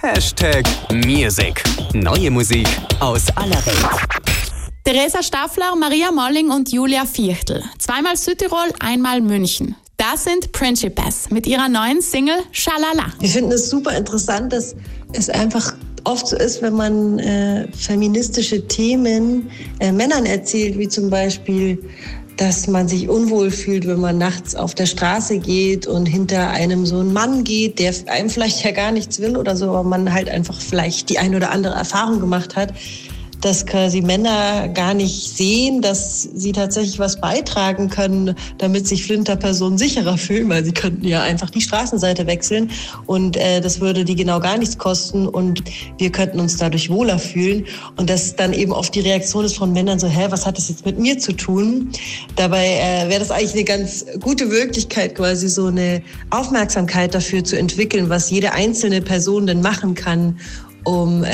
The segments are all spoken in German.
#Music. Neue Musik aus aller Welt. Theresa Staffler, Maria Molling und Julia Viechtel. Zweimal Südtirol, einmal München. Das sind Principes mit ihrer neuen Single Schalala. Wir finden es super interessant, dass es einfach oft so ist, wenn man feministische Themen Männern erzählt, wie zum Beispiel, dass man sich unwohl fühlt, wenn man nachts auf der Straße geht und hinter einem so ein Mann geht, der einem vielleicht ja gar nichts will oder so, aber man halt einfach vielleicht die eine oder andere Erfahrung gemacht hat, dass quasi Männer gar nicht sehen, dass sie tatsächlich was beitragen können, damit sich Flinterpersonen sicherer fühlen, weil sie könnten ja einfach die Straßenseite wechseln und das würde die genau gar nichts kosten und wir könnten uns dadurch wohler fühlen. Und dass dann eben oft die Reaktion ist von Männern so, was hat das jetzt mit mir zu tun? Dabei wäre das eigentlich eine ganz gute Möglichkeit, quasi so eine Aufmerksamkeit dafür zu entwickeln, was jede einzelne Person denn machen kann, um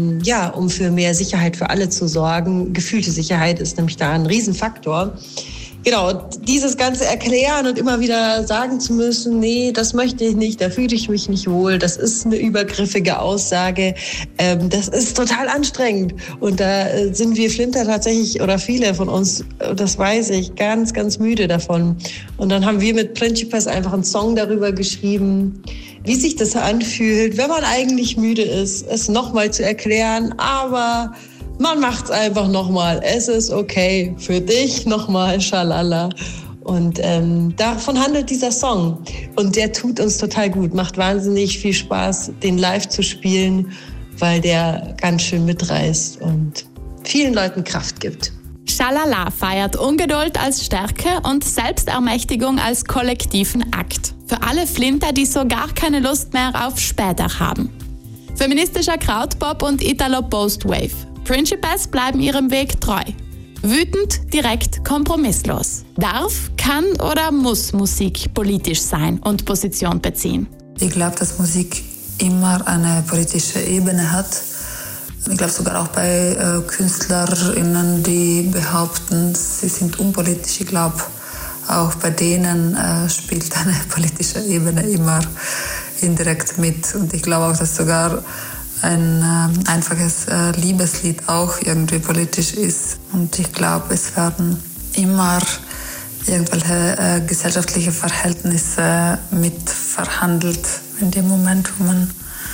für mehr Sicherheit für alle zu sorgen. Gefühlte Sicherheit ist nämlich da ein Riesenfaktor. Genau, dieses ganze Erklären und immer wieder sagen zu müssen, nee, das möchte ich nicht, da fühle ich mich nicht wohl, das ist eine übergriffige Aussage, das ist total anstrengend. Und da sind wir Flinter tatsächlich, oder viele von uns, das weiß ich, ganz, ganz müde davon. Und dann haben wir mit Principes einfach einen Song darüber geschrieben, wie sich das anfühlt, wenn man eigentlich müde ist, es nochmal zu erklären, aber man macht's einfach nochmal. Es ist okay für dich nochmal, Schalala. Und davon handelt dieser Song. Und der tut uns total gut, macht wahnsinnig viel Spaß, den live zu spielen, weil der ganz schön mitreißt und vielen Leuten Kraft gibt. Schalala feiert Ungeduld als Stärke und Selbstermächtigung als kollektiven Akt. Für alle Flinter, die so gar keine Lust mehr auf später haben. Feministischer Krautpop und Italo-Postwave. Principes bleiben ihrem Weg treu. Wütend, direkt, kompromisslos. Darf, kann oder muss Musik politisch sein und Position beziehen? Ich glaube, dass Musik immer eine politische Ebene hat. Ich glaube sogar auch bei KünstlerInnen, die behaupten, sie sind unpolitisch. Ich glaube, auch bei denen spielt eine politische Ebene immer indirekt mit. Und ich glaube auch, dass sogar ein einfaches Liebeslied auch irgendwie politisch ist. Und ich glaube, es werden immer irgendwelche gesellschaftliche Verhältnisse mit verhandelt in dem Moment, wo man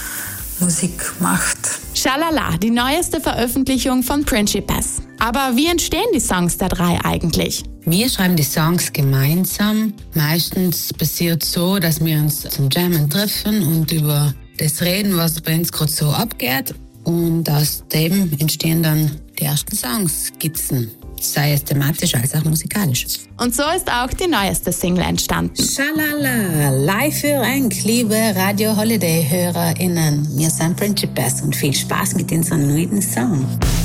Musik macht. Schalala, die neueste Veröffentlichung von Principes. Aber wie entstehen die Songs der drei eigentlich? Wir schreiben die Songs gemeinsam. Meistens passiert so, dass wir uns zum Jammen treffen und über das reden, was bei uns gerade so abgeht. Und aus dem entstehen dann die ersten Songs, Skizzen. Sei es thematisch als auch musikalisch. Und so ist auch die neueste Single entstanden. Schalala, live für euch, liebe Radio Holiday-HörerInnen. Wir sind Principes und viel Spaß mit unserem neuen Song.